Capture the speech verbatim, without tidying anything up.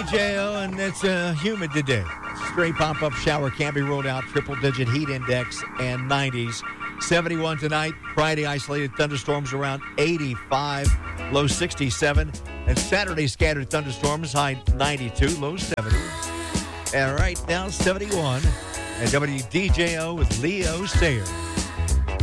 J O, and it's uh, humid today. Stray pop-up shower can be ruled out. Triple-digit heat index and nineties. seventy-one tonight. Friday, isolated thunderstorms around eighty-five. Low sixty-seven. And Saturday, scattered thunderstorms. High ninety-two. Low seventy. And right now, seventy-one. And W D J O with Leo Sayer.